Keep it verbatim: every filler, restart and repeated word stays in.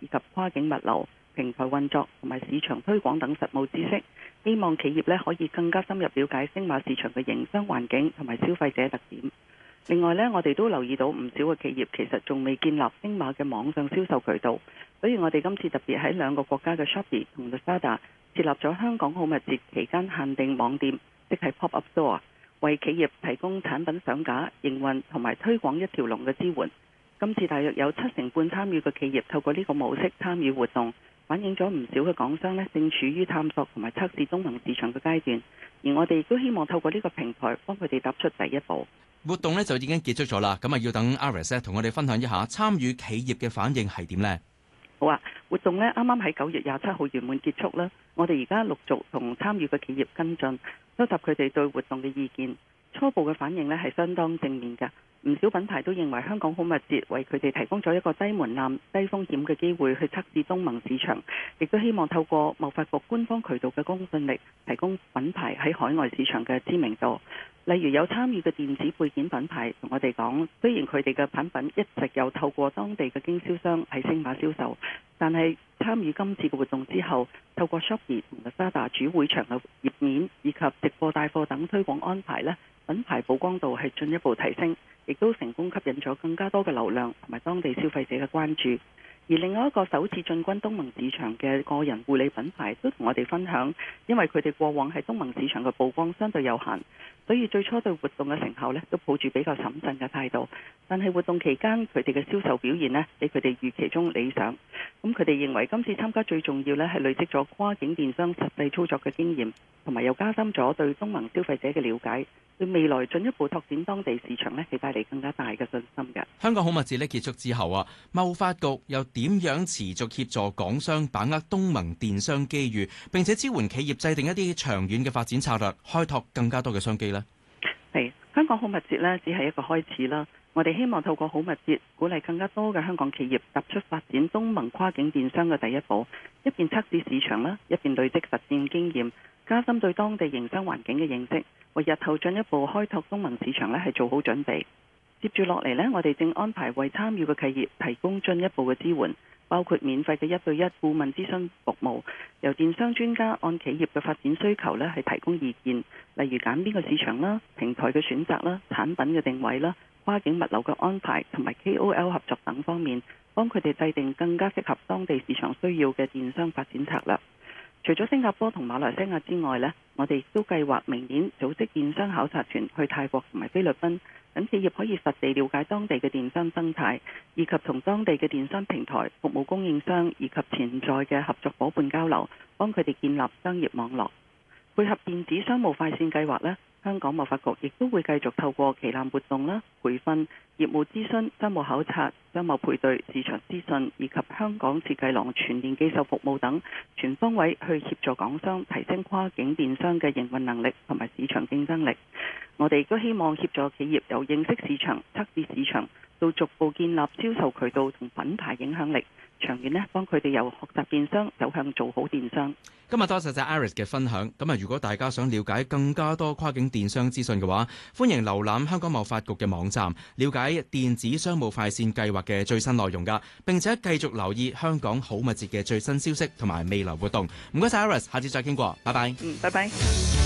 以及跨境物流、平台運作同埋市場推廣等實務知識，希望企業咧可以更加深入了解星馬市場嘅營商環境同埋消費者特點。另外呢，我哋都留意到唔少嘅企業其實仲未建立星馬嘅網上銷售渠道，所以我哋今次特別喺兩個國家嘅 Shopee 同 Lazada 設立咗香港好物節期間限定網店，即係 Pop-up Store， 為企業提供產品上架、營運同埋推廣一條龍嘅支援。今次大約有七成半參與嘅企業透過呢個模式參與活動，反映咗唔少嘅港商呢正處於探索同埋測試東盟市場嘅階段，而我哋亦都希望透過呢個平台幫佢哋踏出第一步。 活動咧就已經結束咗啦，咁啊要等 Iris 咧同我哋分享一下參與企業嘅反應係點呢？ 好啊，活動呢啱啱喺九月廿七號圓滿結束啦。我哋而家陸續同參與嘅企業跟進，收集佢哋對活動嘅意見。初步嘅反應呢係相當正面㗎，唔少品牌都認為香港好物節為佢哋提供咗一個低門檻、低風險嘅機會去測試東盟市場，亦都希望透過貿發局官方渠道嘅公信力，提供品牌喺海外市場嘅知名度。例如有參與嘅電子配件品牌同我哋講，雖然佢哋嘅產品一直有透過當地嘅經銷商喺星馬銷售，但係參與今次嘅活動之後，透過 Shopee 同 Lazada 主會場嘅頁面以及直播帶貨等推廣安排呢，品牌曝光度係進一步提升，亦都成功吸引咗更加多嘅流量同埋當地消費者嘅關注。而另外一個首次進軍東盟市場嘅個人護理品牌都同我哋分享，因為佢哋過往喺東盟市場嘅曝光相對有限，所以最初對活動嘅成效呢都抱住比較審慎嘅態度。但係活動期間佢哋嘅銷售表現呢比佢哋預期中理想。咁佢哋認為今次參加最重要呢係累積咗跨境電商實際操作嘅經驗，同埋又加深咗對東盟消費者嘅了解，對未來進一步拓展當地市場呢係帶嚟更加大嘅信心嘅。 香港好物節呢結束之後啊，貿發局又點樣持續協助港商把握東盟電商機遇，並且支援企業制定一啲長遠嘅發展策略，開拓更加多嘅商機呢？ 係香港好物節呢只係一個開始啦。我哋希望透過好物節鼓勵更加多嘅香港企業踏出發展東盟跨境電商嘅第一步，一邊測試市場啦，一邊累積實戰經驗，加深對當地營商環境嘅認識，為日後進一步開拓東盟市場呢係做好準備。接住落嚟呢，我哋正安排為參與嘅企業提供進一步嘅支援，包括免費嘅一對一顧問諮詢服務，由電商專家按企業嘅發展需求呢係提供意見，例如揀邊個市場啦、平台嘅選擇啦、產品嘅定位啦、跨境物流嘅安排同埋 K O L 合作等方面，幫佢哋制定更加適合當地市場需要嘅電商發展策略。除咗新加坡同馬來西亞之外呢，我哋亦都計劃明年組織電商考察團去泰國同埋菲律賓，等企業可以實地了解當地嘅電商生態，以及同當地嘅電商平台、服務供應商以及潛在嘅合作夥伴交流，幫佢哋建立商業網絡。配合電子商務快線計劃呢，香港貿發局亦都會繼續透過旗艦活動啦、培訓、業務諮詢、商務考察、商貿配對、市場資訊以及香港設計廊全面寄售服務等，全方位去協助港商提升跨境電商嘅營運能力同埋市場競爭力。我哋亦都希望協助企業由認識市場、測試市場，到逐步建立銷售渠道同品牌影響力，長遠呢幫佢哋由學習電商走向做好電商。 今日多謝晒 Iris 嘅分享。咁啊，如果大家想了解更加多跨境電商資訊嘅話，歡迎瀏覽香港貿發局嘅網站，了解電子商務快線計劃嘅最新內容噶，並且繼續留意香港好物節嘅最新消息同埋未來活動。唔該晒 Iris，下次再傾過，拜拜。 嗯，拜拜。